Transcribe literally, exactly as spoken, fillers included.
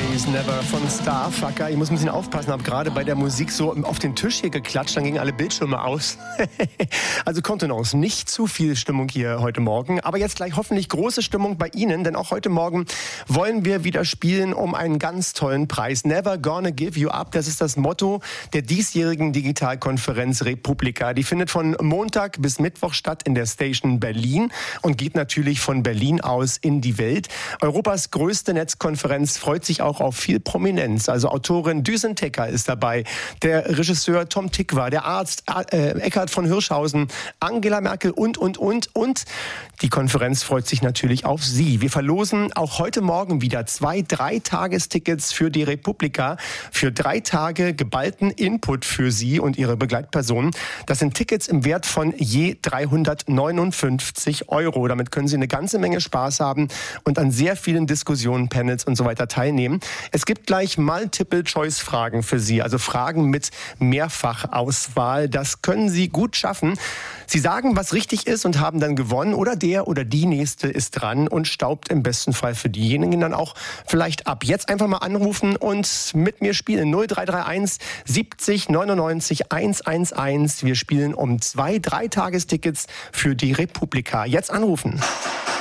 Always Never von Starfucker. Ich muss ein bisschen aufpassen, habe gerade bei der Musik so auf den Tisch hier geklatscht, dann gingen alle Bildschirme aus. Also Kontenance, nicht zu viel Stimmung hier heute Morgen, aber jetzt gleich hoffentlich große Stimmung bei Ihnen, denn auch heute Morgen wollen wir wieder spielen um einen ganz tollen Preis. Never gonna give you up, das ist das Motto der diesjährigen Digitalkonferenz Republika. Die findet von Montag bis Mittwoch statt in der Station Berlin und geht natürlich von Berlin aus in die Welt. Europas größte Netzkonferenz freut sich auch auf viel Prominenz. Also Autorin Düsen Tecker ist dabei, der Regisseur Tom Tykwer, der Arzt äh, Eckhard von Hirschhausen, Angela Merkel und, und, und. Und die Konferenz freut sich natürlich auf Sie. Wir verlosen auch heute Morgen wieder zwei Drei-Tages-Tickets für die Republika. Für drei Tage geballten Input für Sie und Ihre Begleitpersonen. Das sind Tickets im Wert von je dreihundertneunundfünfzig Euro. Damit können Sie eine ganze Menge Spaß haben und an sehr vielen Diskussionen, Panels und so weiter teilnehmen. Es gibt gleich Multiple-Choice-Fragen für Sie, also Fragen mit Mehrfachauswahl. Das können Sie gut schaffen. Sie sagen, was richtig ist und haben dann gewonnen, oder der oder die Nächste ist dran und staubt im besten Fall für diejenigen dann auch vielleicht ab. Jetzt einfach mal anrufen und mit mir spielen. null drei drei eins siebzig neunundneunzig hundertelf. Wir spielen um zwei Drei-Tagestickets für die Republika. Jetzt anrufen.